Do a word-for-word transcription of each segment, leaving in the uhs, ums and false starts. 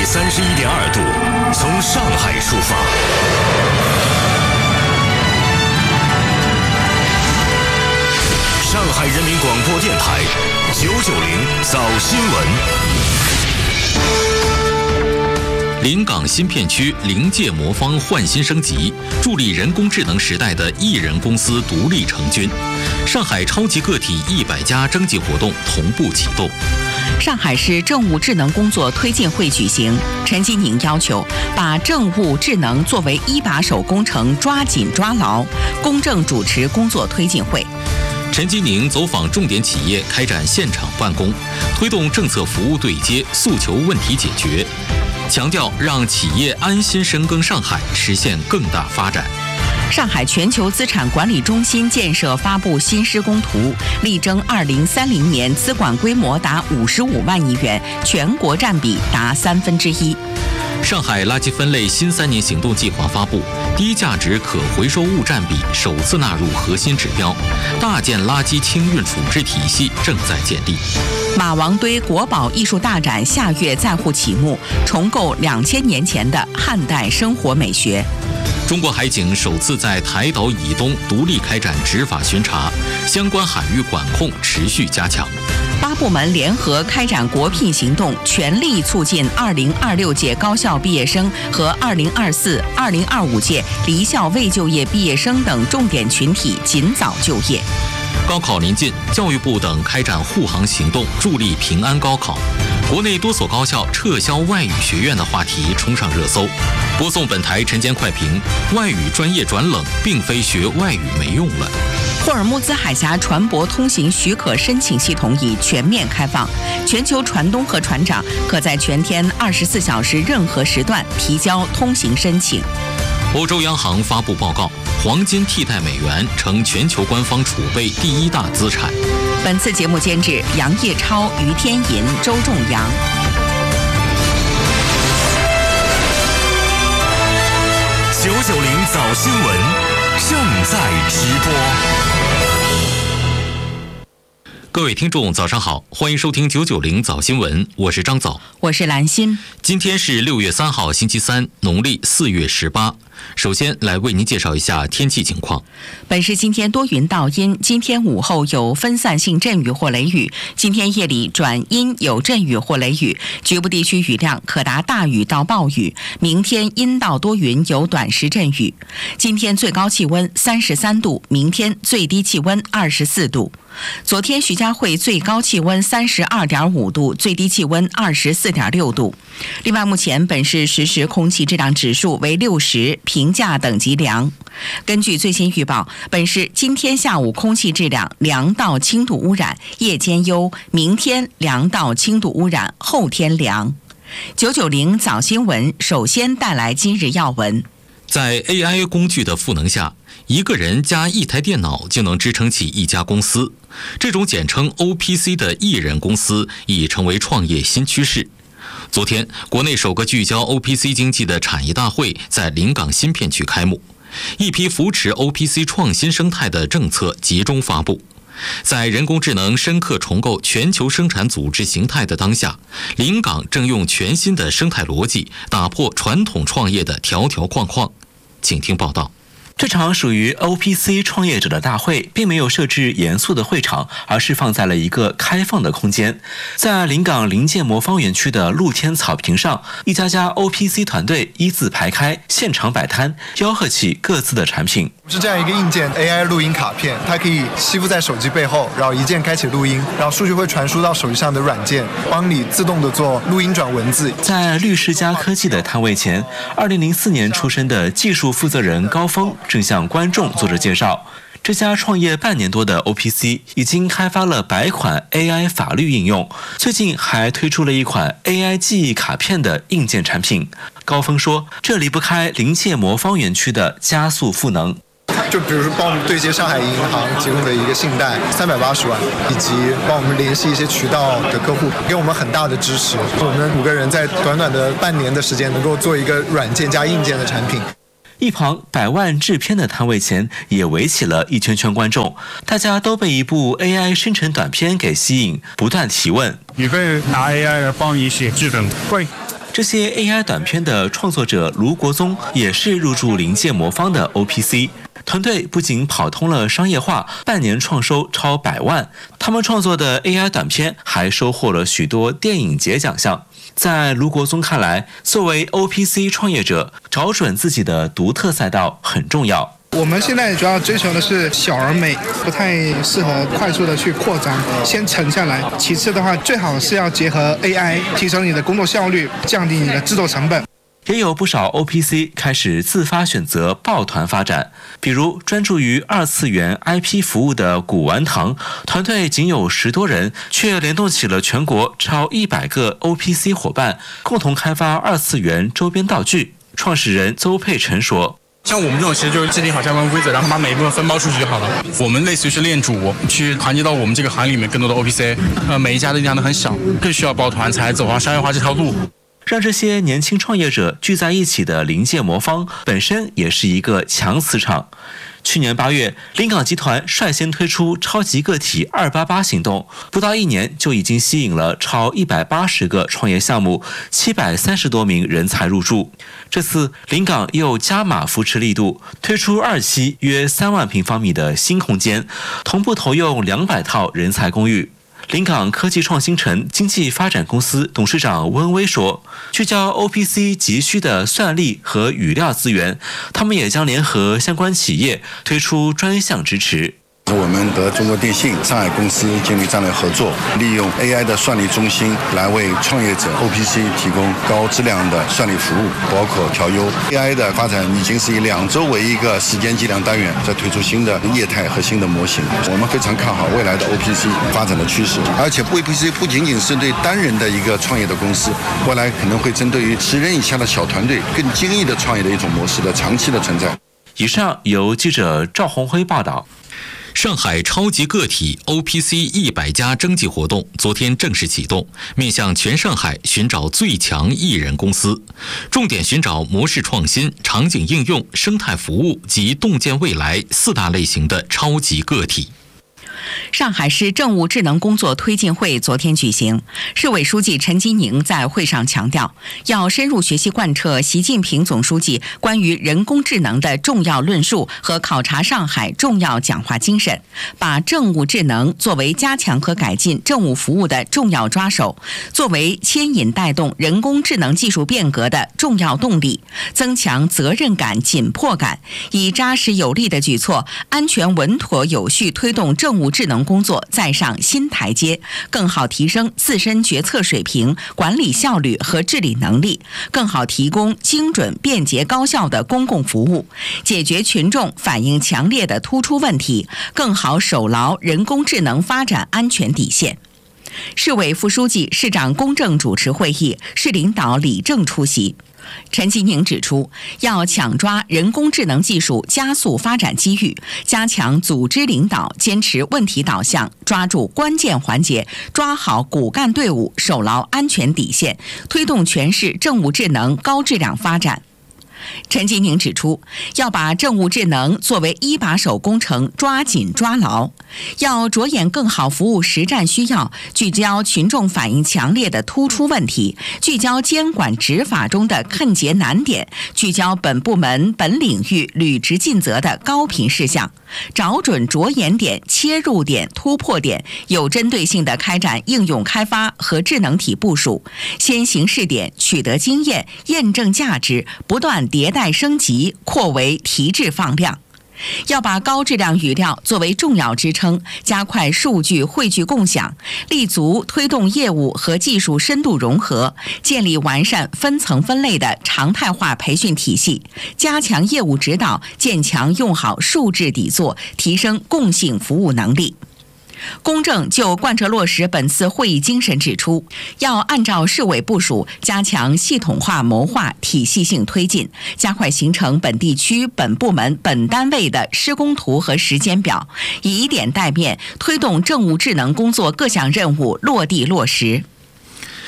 三十一点二度，从上海出发。上海人民广播电台九九零早新闻。 临港新片区临界魔方焕新升级，助力人工智能时代的艺人公司独立成军。上海超级个体一百家征集活动同步启动。 上海市政务智能工作推进会举行，陈吉宁要求把政务智能作为一把手工程抓紧抓牢，公正主持工作推进会。 陈吉宁走访重点企业，开展现场办公，推动政策服务对接，诉求问题解决，强调让企业安心深耕上海，实现更大发展。 上海全球资产管理中心建设发布新施工图，力争二零三零年资管规模达五十五万亿元，全国占比达三分之一。 上海垃圾分类新三年行动计划发布，低价值可回收物占比首次纳入核心指标，大件垃圾清运处置体系正在建立。 马王堆国宝艺术大展下月在沪启幕，重构两千年前的汉代生活美学。 中国海警首次在台岛以东独立开展执法巡查，相关海域管控持续加强。 八部门联合开展国聘行动，全力促进二零二六届高校毕业生和二零二四、二零二五届离校未就业毕业生等重点群体尽早就业。 高考临近，教育部等开展护航行动，助力平安高考。国内多所高校撤销外语学院的话题冲上热搜。播送本台晨间快评：外语专业转冷，并非学外语没用了。 霍尔木兹海峡船舶通行许可申请系统已全面开放，全球船东和船长可在全天二十四小时任何时段提交通行申请。 欧洲央行发布报告，黄金替代美元成全球官方储备第一大资产。 本次节目监制杨业超、于天银、周仲阳。 九九零早新闻正在直播。 各位听众早上好，欢迎收听九九零早新闻，我是张早， 我是兰心。今天是六月三号星期三，农历四月十八。首先来为您介绍一下天气情况。 本市今天多云到阴，今天午后有分散性阵雨或雷雨，今天夜里转阴有阵雨或雷雨，局部地区雨量可达大雨到暴雨。明天阴到多云，有短时阵雨。今天最高气温三十三度，明天最低气温二十四度。昨天徐家汇最高气温三十二点五度，最低气温二十四点六度。另外，目前本市实时空气质量指数为六十，评价等级良。根据最新预报，本市今天下午空气质量良到轻度污染，夜间优；明天良到轻度污染，后天良。九九零早新闻首先带来今日要闻。 在 A I 工具的赋能下，一个人加一台电脑就能支撑起一家公司。这种简称 O P C 的艺人公司已成为创业新趋势。昨天，国内首个聚焦 O P C 经济的产业大会在临港新片区开幕，一批扶持 O P C 创新生态的政策集中发布。在人工智能深刻重构全球生产组织形态的当下，临港正用全新的生态逻辑打破传统创业的条条框框。请听报道。 这场属于 O P C 创业者的大会并没有设置严肃的会场，而是放在了一个开放的空间。在临港临界魔方园区的露天草坪上，一家家 O P C 团队一字排开，现场摆摊，吆喝起各自的产品。 是这样一个硬件 A I 录音卡片，它可以吸附在手机背后，然后一键开启录音，然后数据会传输到手机上的软件，帮你自动的做录音转文字。 在绿世家科技的摊位前，二零零四年出生的技术负责人高峰正向观众做着介绍。这家创业半年多的 O P C 已经开发了百款 A I 法律应用，最近还推出了一款 A I 记忆卡片的硬件产品。高峰说，这离不开临界魔方园区的加速赋能。 就比如说帮我们对接上海银行提供的一个信贷三百八十万，以及帮我们联系一些渠道的客户，给我们很大的支持。我们五个人在短短的半年的时间，能够做一个软件加硬件的产品。 一旁百万制片的摊位前也围起了一圈圈观众，大家都被一部 A I 生成短片给吸引，不断提问。 你会拿 A I 来帮你写剧本，会这些 A I 短片的创作者卢国宗也是入驻临界魔方的 O P C。团队不仅跑通了商业化，半年创收超百万。他们创作的 A I 短片还收获了许多电影节奖项。在卢国宗看来，作为 O P C 创业者，找准自己的独特赛道很重要。 我们现在主要追求的是小而美，不太适合快速的去扩张，先沉下来。其次的话，最好是要结合 A I， 提升你的工作效率，降低你的制作成本。 也有不少 O P C 开始自发选择抱团发展，比如专注于二次元 I P 服务的古玩堂团队仅有十多人，却联动起了全国超一百个 O P C 伙伴，共同开发二次元周边道具。创始人邹佩晨说， 像我们这种其实就是制定好相关规则，然后把每一部分分包出去就好了。我们类似于是链主，去团结到我们这个行业里面更多的 O P C， 呃，每一家的量都很小，更需要抱团才走上商业化这条路。 让这些年轻创业者聚在一起的临界魔方本身也是一个强磁场。去年八月，临港集团率先推出超级个体二八八行动，不到一年就已经吸引了超一百八十个创业项目，七百三十多名人才入驻。这次临港又加码扶持力度，推出二期约三万平方米的新空间，同步投用两百套人才公寓。临港科技创新城经济发展公司董事长温威说，聚焦 O P C 急需的算力和语料资源，他们也将联合相关企业推出专项支持。 我们和中国电信、上海公司建立战略合作，利用 A I 的算力中心来为创业者 O P C 提供高质量的算力服务，包括调优。A I 的发展已经是以两周为一个时间计量单元，在推出新的业态和新的模型。我们非常看好未来的 O P C 发展的趋势，而且 O P C 不仅仅是对单人的一个创业的公司，未来可能会针对于十人以下的小团队更精益的创业的一种模式的长期的存在。 以上由记者赵红辉报道。 上海超级个体 O P C 一百家征集活动昨天正式启动，面向全上海寻找最强艺人公司，重点寻找模式创新、场景应用、生态服务及洞见未来四大类型的超级个体。 上海市政务智能工作推进会昨天举行，市委书记陈吉宁在会上强调，要深入学习贯彻习近平总书记关于人工智能的重要论述和考察上海重要讲话精神，把政务智能作为加强和改进政务服务的重要抓手，作为牵引带动人工智能技术变革的重要动力，增强责任感、紧迫感，以扎实有力的举措，安全稳妥有序推动政务智能工作再上新台阶，更好提升自身决策水平、管理效率和治理能力，更好提供精准、便捷、高效的公共服务，解决群众反映强烈的突出问题，更好守牢人工智能发展安全底线。市委副书记、市长龚正主持会议，市领导李正出席。陈吉宁指出，要抢抓人工智能技术加速发展机遇，加强组织领导，坚持问题导向，抓住关键环节，抓好骨干队伍，守牢安全底线，推动全市政务智能高质量发展。陈吉宁指出，要把政务智能作为一把手工程抓紧抓牢，要着眼更好服务实战需要，聚焦群众反映强烈的突出问题，聚焦监管执法中的困节难点，聚焦本部门本领域履职尽责的高频事项，找准着眼点、切入点、突破点，有针对性地开展应用开发和智能体部署，先行试点，取得经验，验证价值，不断迭代升级，扩为提质放量。要把高质量语料作为重要支撑，加快数据汇聚共享，立足推动业务和技术深度融合，建立完善分层分类的常态化培训体系，加强业务指导，建强用好数质底座，提升共性服务能力。龚正就贯彻落实本次会议精神指出，要按照市委部署，加强系统化谋划、体系性推进，加快形成本地区、本部门、本单位的施工图和时间表，以点带面，推动政务智能工作各项任务落地落实。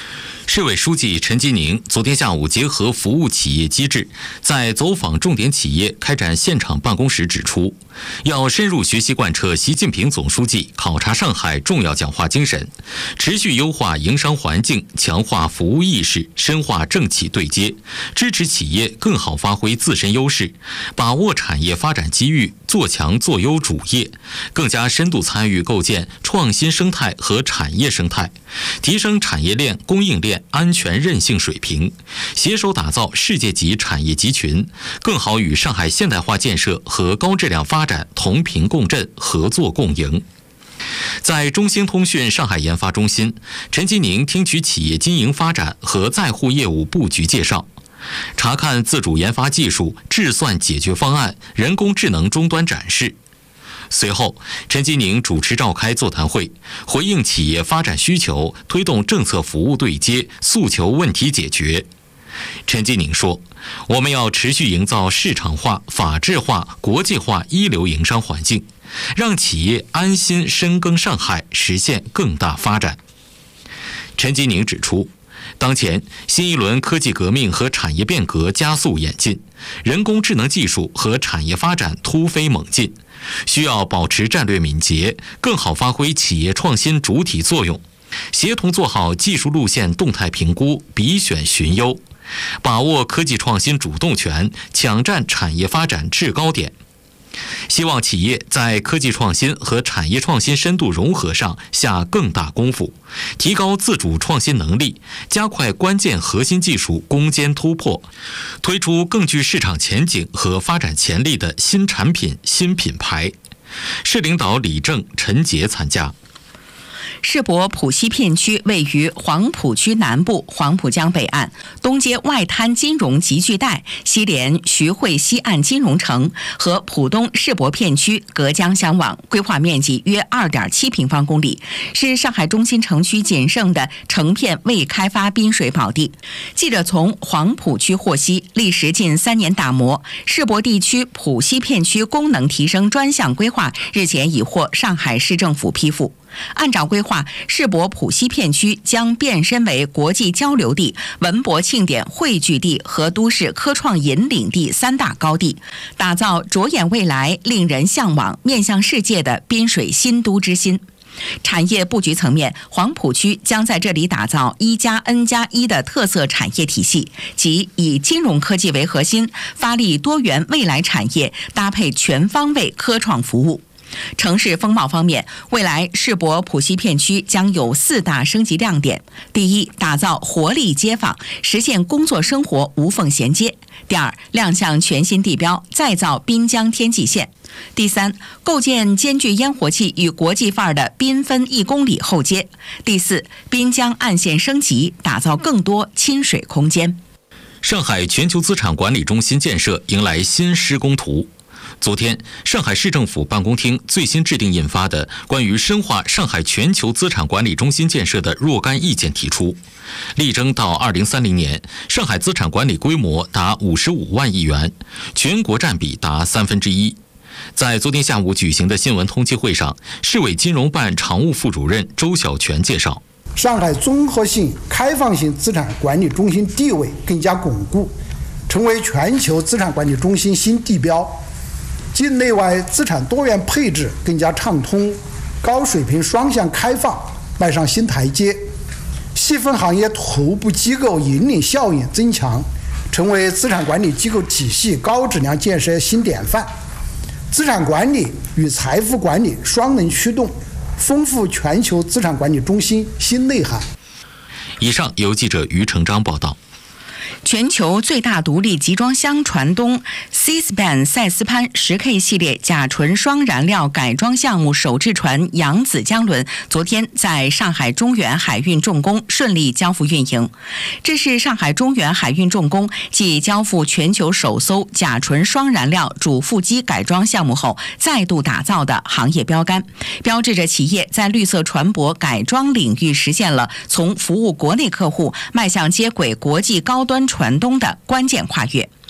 市委书记陈吉宁昨天下午结合服务企业机制，在走访重点企业开展现场办公时指出，要深入学习贯彻习近平总书记考察上海重要讲话精神，持续优化营商环境，强化服务意识，深化政企对接，支持企业更好发挥自身优势，把握产业发展机遇，做强做优主业，更加深度参与构建创新生态和产业生态，提升产业链、供应链安全韧性水平，携手打造世界级产业集群，更好与上海现代化建设和高质量发展同频共振、合作共赢。在中兴通讯上海研发中心，陈吉宁听取企业经营发展和在沪业务布局介绍，查看自主研发技术、智算解决方案、人工智能终端展示。随后，陈吉宁主持召开座谈会，回应企业发展需求，推动政策服务对接，诉求问题解决。陈吉宁说，我们要持续营造市场化、法治化、国际化一流营商环境，让企业安心深耕上海，实现更大发展。陈吉宁指出，当前新一轮科技革命和产业变革加速演进，人工智能技术和产业发展突飞猛进，需要保持战略敏捷，更好发挥企业创新主体作用，协同做好技术路线动态评估、比选寻优，把握科技创新主动权，抢占产业发展制高点。希望企业在科技创新和产业创新深度融合上下更大功夫，提高自主创新能力，加快关键核心技术攻坚突破，推出更具市场前景和发展潜力的新产品、新品牌。市领导李正、陈杰参加。 世博浦西片区位于黄浦区南部黄浦江北岸，东接外滩金融集聚带，西连徐汇西岸金融城，和浦东世博片区隔江相望，规划面积约 二点七平方公里，是上海中心城区仅剩的成片未开发滨水宝地。记者从黄浦区获悉，历时近三年打磨，世博地区浦西片区功能提升专项规划日前已获上海市政府批复。按照规划，世博浦西片区将变身为国际交流地、文博庆典汇聚地和都市科创引领地三大高地，打造着眼未来、令人向往、面向世界的滨水新都之心。产业布局层面，黄浦区将在这里打造一加 N 加一的特色产业体系，即以金融科技为核心，发力多元未来产业，搭配全方位科创服务。城市风貌方面，未来世博浦西片区将有四大升级亮点：第一，打造活力街坊，实现工作生活无缝衔接；第二，亮相全新地标，再造滨江天际线；第三，构建兼具烟火气与国际范儿的缤纷一公里后街；第四，滨江岸线升级，打造更多亲水空间。 上海全球资产管理中心建设迎来新施工图。昨天，上海市政府办公厅最新制定印发的关于深化上海全球资产管理中心建设的若干意见提出，力争到二零三零年，上海资产管理规模达五十五万亿元，全国占比达三分之一。在昨天下午举行的新闻通气会上，市委金融办常务副主任周小泉介绍， 上海综合性开放性资产管理中心地位更加巩固，成为全球资产管理中心新地标。境内外资产多元配置更加畅通，高水平双向开放迈上新台阶，细分行业头部机构引领效应增强，成为资产管理机构体系高质量建设新典范。资产管理与财富管理双能驱动，丰富全球资产管理中心新内涵。 以上由记者于成章报道。 全球最大独立集装箱船东 Seaspan 塞斯潘 十 K 系列甲醇双燃料改装项目首置船扬子江轮昨天在上海中远海运重工顺利交付运营。这是上海中远海运重工继交付全球首艘甲醇双燃料主副机改装项目后再度打造的行业标杆，标志着企业在绿色船舶改装领域实现了从服务国内客户迈向接轨国际高端船东的关键跨越。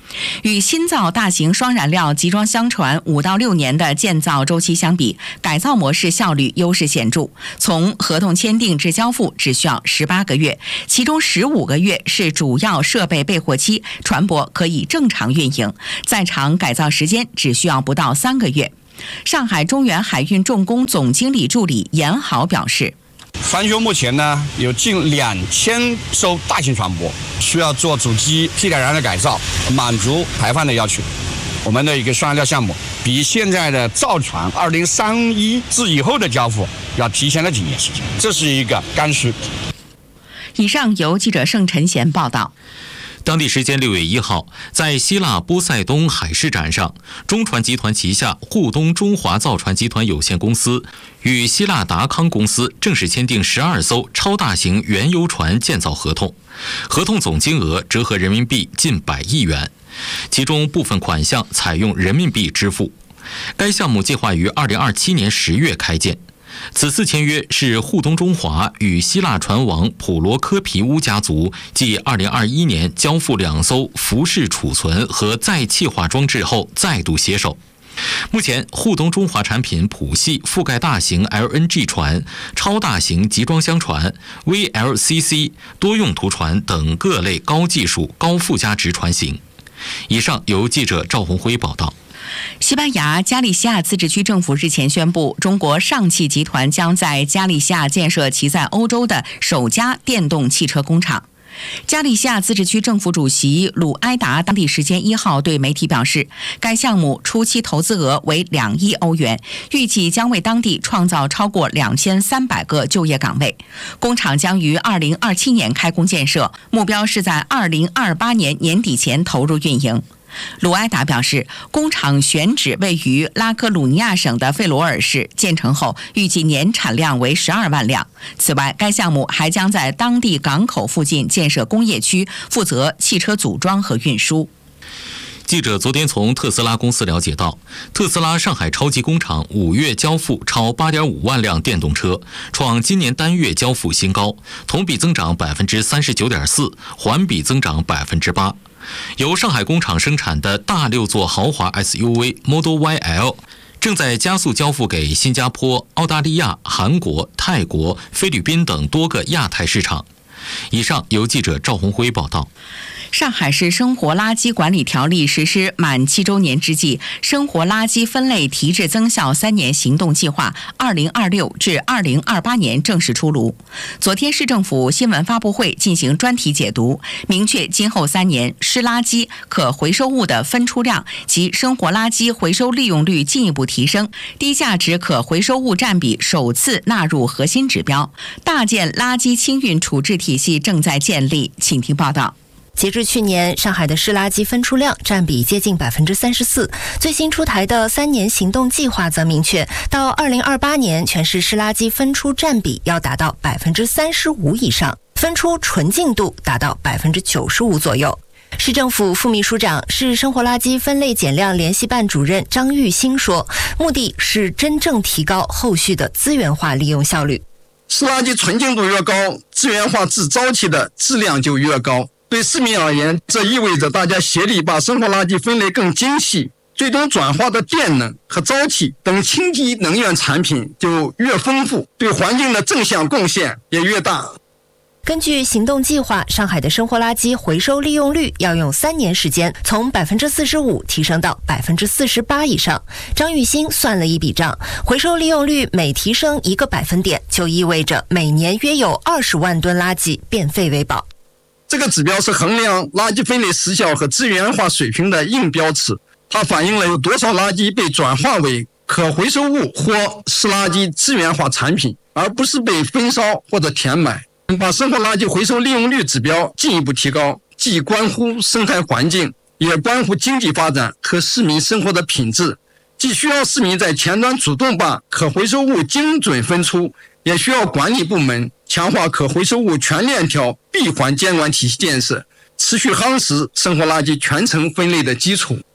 与新造大型双燃料集装箱船五到六年的建造周期相比，改造模式效率优势显著。从合同签订至交付只需要十八个月，其中十五个月是主要设备备货期，船舶可以正常运营。再长改造时间只需要不到三个月。上海中原海运重工总经理助理严豪表示， 泛修目前呢有近两千艘大型船舶需要做主机替代燃料改造，满足排放的要求。我们的一个双燃料项目比现在的造船二零三一至以后的交付要提前了几年时间，这是一个刚需。 以上由记者盛晨贤报道。 当地时间六月一号，在希腊波塞冬海事展上，中船集团旗下沪东中华造船集团有限公司与希腊达康公司正式签订十二艘超大型原油船建造合同，合同总金额折合人民币近百亿元，其中部分款项采用人民币支付。该项目计划于二零二七年十月开建。此次签约是沪东中华与希腊船王普罗科皮乌家族继二零二一年交付两艘浮式储存和再气化装置后再度携手。目前，沪东中华产品谱系覆盖大型 L N G 船、超大型集装箱船、V L C C、多用途船等各类高技术、高附加值船型。以上由记者赵红辉报道。 西班牙加利西亚自治区政府日前宣布，中国上汽集团将在加利西亚建设其在欧洲的首家电动汽车工厂。加利西亚自治区政府主席鲁埃达当地时间一号对媒体表示，该项目初期投资额为两亿欧元，预计将为当地创造超过两千三百个就业岗位。工厂将于二零二七年开工建设，目标是在二零二八年年底前投入运营。鲁埃达表示，工厂选址位于拉科鲁尼亚省的费罗尔市，建成后预计年产量为十二万辆。此外，该项目还将在当地港口附近建设工业区，负责汽车组装和运输。 记者昨天从特斯拉公司了解到，特斯拉上海超级工厂五月交付超 八点五万辆电动车，创今年单月交付新高，同比增长 百分之三十九点四， 环比增长 百分之八。由上海工厂生产的大六座豪华 S U V Model Y L 正在加速交付给新加坡、澳大利亚、韩国、泰国、菲律宾等多个亚太市场。以上由记者赵红辉报道。 上海市生活垃圾管理条例实施满七周年之际，生活垃圾分类提质增效三年行动计划二零二六至二零二八年正式出炉。昨天市政府新闻发布会进行专题解读，明确今后三年湿垃圾可回收物的分出量及生活垃圾回收利用率进一步提升，低价值可回收物占比首次纳入核心指标，大件垃圾清运处置体系正在建立。请听报道。 截至去年，上海的湿垃圾分出量占比接近 百分之三十四。最新出台的三年行动计划则明确，到二零二八年，全市湿垃圾分出占比要达到 百分之三十五 以上，分出纯净度达到 百分之九十五 左右。市政府副秘书长、市生活垃圾分类减量联系办主任张玉兴说，目的是真正提高后续的资源化利用效率。 湿垃圾纯净度越高，资源化制沼气的质量就越高。对市民而言，这意味着大家协力把生活垃圾分类更精细，最终转化的电能和沼气等清洁能源产品就越丰富，对环境的正向贡献也越大。 根据行动计划，上海的生活垃圾回收利用率要用三年时间，从 百分之四十五 提升到 百分之四十八 以上。张玉兴算了一笔账，回收利用率每提升一个百分点，就意味着每年约有二十万吨垃圾变废为宝。 这个指标是衡量垃圾分类时效和资源化水平的硬标尺，它反映了有多少垃圾被转化为可回收物或湿垃圾资源化产品，而不是被焚烧或者填埋。把生活垃圾回收利用率指标进一步提高，既关乎生态环境，也关乎经济发展和市民生活的品质。既需要市民在前端主动把可回收物精准分出，也需要管理部门强化可回收物全链条闭环监管体系建设，持续夯实生活垃圾全程分类的基础。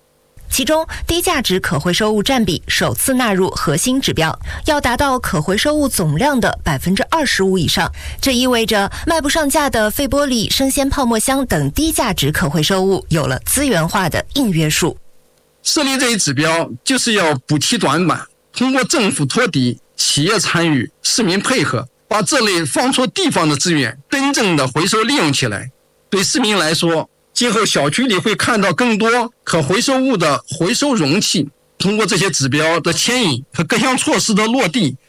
其中，低价值可回收物占比首次纳入核心指标，要达到可回收物总量的百分之二十五以上。这意味着卖不上价的废玻璃、生鲜泡沫箱等低价值可回收物有了资源化的硬约束。 设立这一指标，就是要补齐短板，通过政府托底、企业参与、市民配合，把这类放错地方的资源真正的回收利用起来。对市民来说，今后小区里会看到更多可回收物的回收容器。通过这些指标的牵引和各项措施的落地，